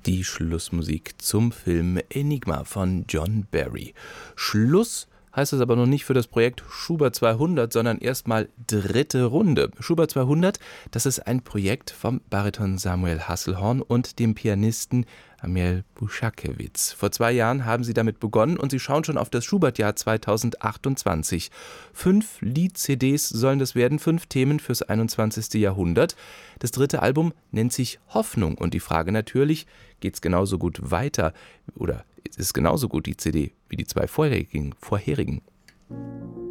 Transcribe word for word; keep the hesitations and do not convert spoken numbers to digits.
Die Schlussmusik zum Film Enigma von John Barry. Schluss heißt es aber noch nicht für das Projekt Schubert zweihundert, sondern erstmal dritte Runde. Schubert zweihundert, das ist ein Projekt vom Bariton Samuel Hasselhorn und dem Pianisten Amiel Buschakewitz. Vor zwei Jahren haben sie damit begonnen und sie schauen schon auf das Schubert-Jahr zweitausendachtundzwanzig. Fünf Lied-C Ds sollen das werden, fünf Themen fürs einundzwanzigste Jahrhundert. Das dritte Album nennt sich Hoffnung und die Frage natürlich, geht's genauso gut weiter oder ist es genauso gut die C D wie die zwei vorherigen? vorherigen?